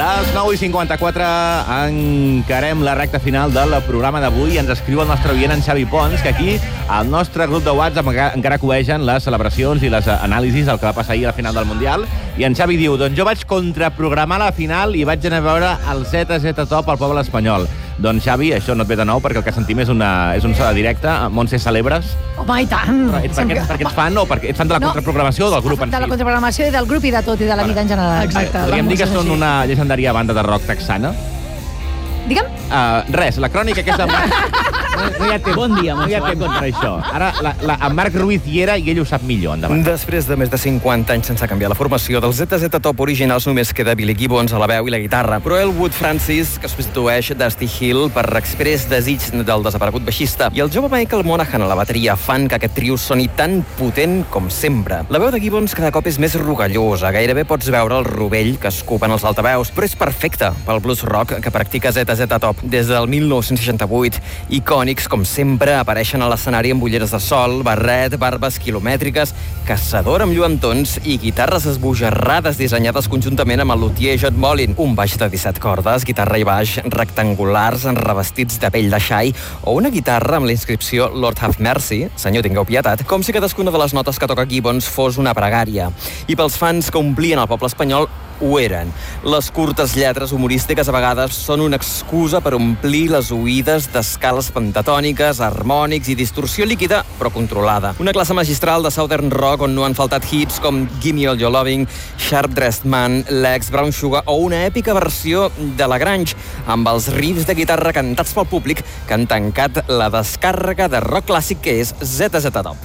Les 9:54 encarem la recta final del programa d'avui. Ens escriu el nostre oient, en Xavi Pons, que aquí al nostre grup de WhatsApp encara coegen les celebracions i les anàlisis del que va passar ahir a la final del Mundial. I en Xavi diu, doncs jo vaig contraprogramar la final i vaig anar a veure el ZZ Top al poble espanyol. Doncs Xavi, això no et ve de nou, perquè el que sentim és un so de directe. Montse, celebres? Home, i tant! Perquè ets fan o perquè ets fan de la contraprogramació o del grup en si? De la contraprogramació i del grup i de tot, i de la vida en general. Exacte. Podríem dir que són una llegendària banda de rock texana? Digue'm? Res, la crònica aquesta... No hi ha temps. Bon dia, no hi ha temps per això. Ara, en Marc Ruiz hi era i ell ho sap millor, endavant. Després de més de 50 anys sense canviar la formació dels ZZ Top originals, només queda Billy Gibbons a la veu i la guitarra. Però Elwood Francis, que substitueix Dusty Hill per exprés desig del desaparegut baixista, i el jove Michael Monaghan a la bateria fan que aquest trio soni tan potent com sempre. La veu de Gibbons cada cop és més rogallosa, gairebé pots veure el rovell que escupen els altaveus, però és perfecta pel blues rock que practica ZZ Top. Des del 1968, icònics, com sempre, apareixen a l'escenari amb ulleres de sol, barret, barbes quilomètriques, caçador amb lluentons i guitarres esbojarrades dissenyades conjuntament amb el luthier John Mollin. Un baix de 17 cordes, guitarra i baix rectangulars revestits de pell de xai o una guitarra amb la inscripció Lord have mercy, senyor tingueu pietat, com si cadascuna de les notes que toca Gibbons fos una pregària. I pels fans que omplien el poble espanyol, ho eren. Les curtes lletres humorístiques a vegades són una excusa per omplir les oïdes d'escales pentatòniques, harmònics i distorsió líquida, però controlada. Una classe magistral de Southern Rock on no han faltat hits com Gimme All Your Loving, Sharp Dressed Man, Legs, Brown Sugar o una èpica versió de La Grange amb els riffs de guitarra cantats pel públic que han tancat la descàrrega de rock clàssic que és ZZ Top.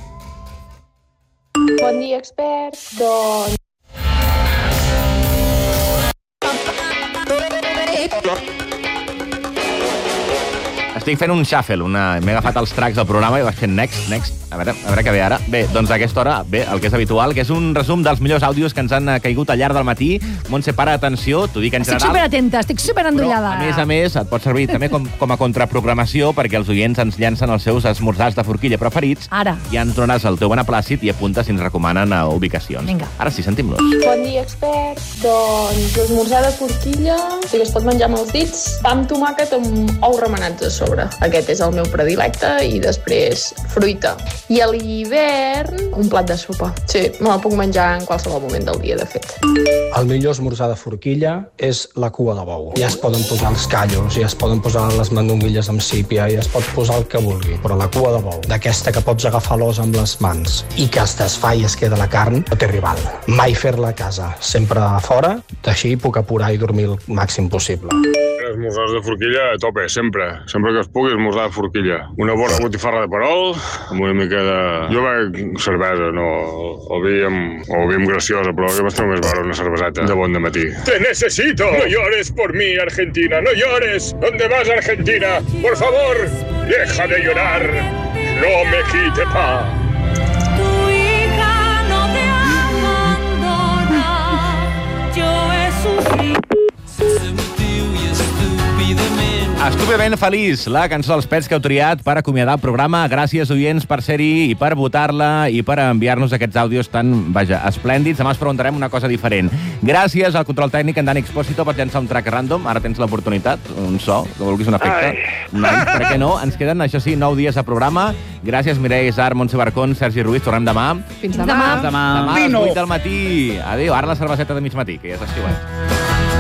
Bon dia, experts. Doncs... Estic fent un shuffle, m'he agafat els tracks del programa i vaig fent next. A veure què ve ara. Bé, doncs a aquesta hora, el que és habitual, que és un resum dels millors àudios que ens han caigut al llarg del matí. Montse, para atenció, t'ho dic en general. Estic superatenta, estic superendollada. Però, a més, et pot servir també com a contraprogramació perquè els oients ens llancen els seus esmorzars de forquilla preferits. Ara. I ens donaràs el teu beneplàcit i apunta si ens recomanen ubicacions. Vinga. Ara sí, sentim-los. Bon dia, experts. Doncs l'esmorzar de forquilla, o sigui, es pot menjar amb els dits, pa amb tomàquet amb ous remenats a sobre. Aquest és el meu predilecte i després fruita. I a l'hivern, un plat de sopa. Sí, me la puc menjar en qualsevol moment del dia, de fet. El millor esmorzar de forquilla és la cua de bou. Ja es poden posar els callos, ja es poden posar les mandonguilles amb sípia, ja es pot posar el que vulgui, però la cua de bou, d'aquesta que pots agafar l'os amb les mans i que es desfà i es queda la carn, no té rival. Mai fer-la a casa, sempre a fora, així puc apurar i dormir el màxim possible. Esmorzars de forquilla a tope, sempre que es pugui esmorzar de forquilla. Una bona botifarra de perol, amb una mica de... Jo veig cervesa, no? O vi amb graciosa, però que m'està més veure una cerveseta de bon dematí. Te necesito! No llores por mí, Argentina, no llores! ¿Dónde vas, Argentina? Por favor, deja de llorar! No me quite pa! Tu hija no te abandona, yo he sufrido. Estúpidament feliç, la cançó dels Pets que heu triat per acomiadar el programa. Gràcies, oients, per ser-hi i per votar-la i per enviar-nos aquests àudios tan, esplèndids. Demà us preguntarem una cosa diferent. Gràcies al control tècnic, en Dani Expósito, per llançar un track random. Ara tens l'oportunitat, un so, que vulguis un efecte. Per què no? Ens queden, això sí, 9 dies de programa. Gràcies, Mireia Isar, Montse Barcón, Sergi Ruiz. Tornem demà. Fins demà. Demà a les 8 del matí. Adéu. Ara la cerveseta de mig matí, que ja s'ha estiuat.